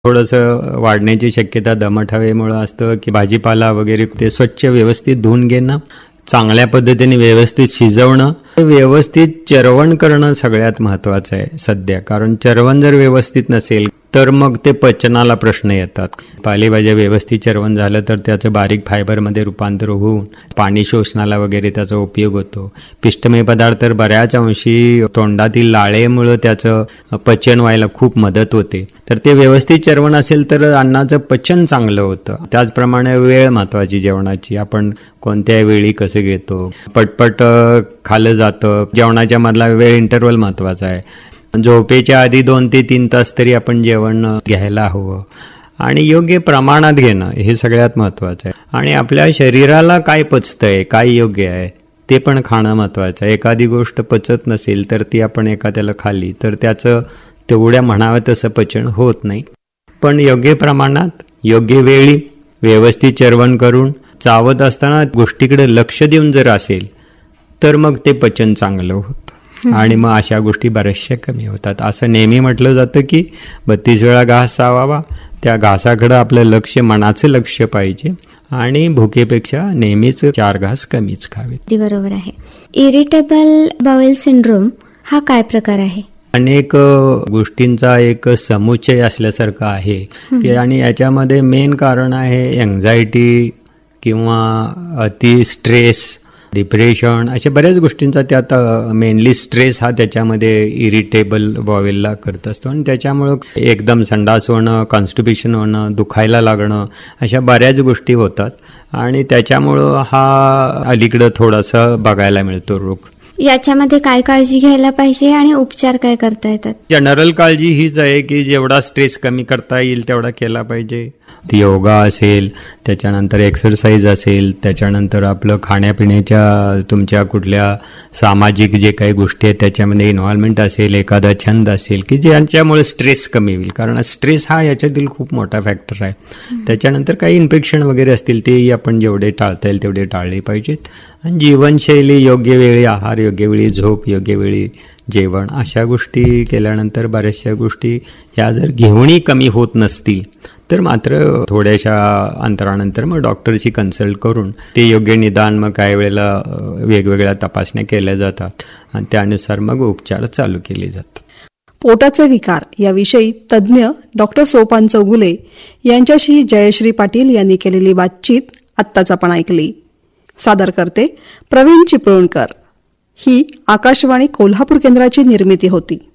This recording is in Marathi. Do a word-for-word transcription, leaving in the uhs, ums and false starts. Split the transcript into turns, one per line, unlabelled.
थोडंसं वाढण्याची शक्यता दमट हवेमुळं असतं की भाजीपाला वगैरे ते स्वच्छ व्यवस्थित धुवून घेणं, चांगल्या पद्धतीने व्यवस्थित शिजवणं, व्यवस्थित चरवण करणं सगळ्यात महत्त्वाचं आहे सध्या. कारण चरवण जर व्यवस्थित नसेल तर मग ते पचनाला प्रश्न येतात. पालेभाज्या व्यवस्थित चरवण झालं तर त्याचं बारीक फायबरमध्ये रूपांतर होऊन पाणी शोषणाला वगैरे त्याचा उपयोग होतो. पिष्टमय पदार्थ तर बऱ्याच अंशी तोंडातील लाळेमुळं त्याचं पचन व्हायला खूप मदत होते. तर ते व्यवस्थित चरवण असेल तर अन्नाचं पचन चांगलं होतं. त्याचप्रमाणे वेळ महत्त्वाची जेवणाची. आपण कोणत्या वेळी कसं घेतो, पटपट खाल्लं जातं. जेवणाच्या मधला वेळ इंटरवल महत्त्वाचा आहे. झोपेच्या आधी दोन ते तीन तास तरी आपण जेवण घ्यायला हवं आणि योग्य प्रमाणात घेणं हे सगळ्यात महत्त्वाचं आहे. आणि आपल्या शरीराला काय पचतंय, काय योग्य आहे ते पण खाणं महत्त्वाचं आहे. एखादी गोष्ट पचत नसेल तर ती आपण एखाद्याला खाल्ली तर त्याचं तेवढ्या म्हणावं तसं पचन होत नाही. पण योग्य प्रमाणात, योग्य वेळी, व्यवस्थित चरवण करून चावत असताना गोष्टीकडे लक्ष देऊन जर असेल तर मग ते पचन चांगलं होतं आणि मग अशा गोष्टी बऱ्याचशा कमी होतात. असं नेहमी म्हटलं जातं की बत्तीस वेळा घास चावावा. त्या घासाकडं आपलं लक्ष, मनाचं लक्ष पाहिजे आणि भुकेपेक्षा नेहमीच चार घास कमीच खावेत.
बरोबर आहे. इरिटेबल बाउल सिंड्रोम हा काय प्रकार आहे?
अनेक गोष्टींचा एक समुच्चय असल्यासारखं आहे की आणि याच्यामध्ये मेन कारण आहे एन्झायटी किंवा अति स्ट्रेस, डिप्रेशन, अशा बऱ्याच गोष्टींचा त्यात मेनली स्ट्रेस हा त्याच्यामध्ये इरिटेबल बॉवेलला करत असतो आणि त्याच्यामुळं एकदम संडास होणं, कॉन्स्टिपेशन होणं, दुखायला लागणं, अशा बऱ्याच गोष्टी होतात आणि त्याच्यामुळं हा अलीकडं थोडासा बघायला मिळतो रोग.
याच्यामध्ये काय काळजी घ्यायला पाहिजे आणि उपचार काय करता येतात?
जनरल काळजी हीच आहे की जेवढा स्ट्रेस कमी करता येईल तेवढा केला पाहिजे. योगा असेल, त्याच्यानंतर एक्सरसाइज असेल, त्याच्यानंतर आपलं खाण्यापिण्याच्या तुमच्या कुठल्या सामाजिक जे काही गोष्टी आहेत त्याच्यामध्ये इन्व्हॉल्वमेंट असेल, एखादा छंद असेल की ज्यांच्यामुळे स्ट्रेस कमी होईल. कारण स्ट्रेस हा याच्यातील खूप मोठा फॅक्टर आहे. त्याच्यानंतर काही इन्फेक्शन वगैरे असतील तेही आपण जेवढे टाळता येईल तेवढे टाळले पाहिजेत. आणि जीवनशैली, योग्य वेळी आहार, योग्य वेळी झोप, योग्य वेळी जेवण, अशा गोष्टी केल्यानंतर बऱ्याचशा गोष्टी ह्या जर घेऊनही कमी होत नसतील तर मात्र थोड्याशा अंतरानंतर मग डॉक्टरची कन्सल्ट करून ते योग्य निदान, मग काही वेळेला वेगवेगळ्या तपासण्या केल्या जातात आणि त्यानुसार मग उपचार चालू केले जातात.
पोटाचे विकार याविषयी तज्ज्ञ डॉक्टर सोपान चौगुले यांच्याशी जयश्री पाटील यांनी केलेली बातचीत आत्ताच आपण ऐकली. सादर करते प्रवीण चिपळूणकर. ही आकाशवाणी कोल्हापूर केंद्राची निर्मिती होती.